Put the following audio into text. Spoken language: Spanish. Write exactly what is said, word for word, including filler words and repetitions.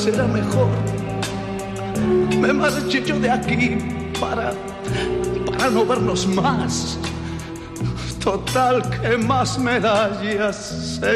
será mejor. Me marché yo de aquí para, para no vernos más. Total, que más me da, ya sé